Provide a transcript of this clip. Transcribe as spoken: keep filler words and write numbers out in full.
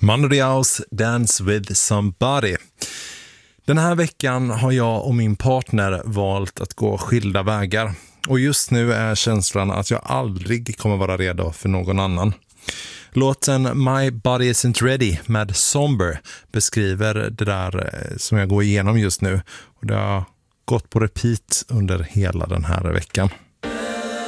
Mando Diaos, Dance with somebody. Den här veckan har jag och min partner valt att gå skilda vägar. Och just nu är känslan att jag aldrig kommer vara redo för någon annan. Låten My Body Isn't Ready med Somber beskriver det där som jag går igenom just nu. Och det har gått på repeat under hela den här veckan.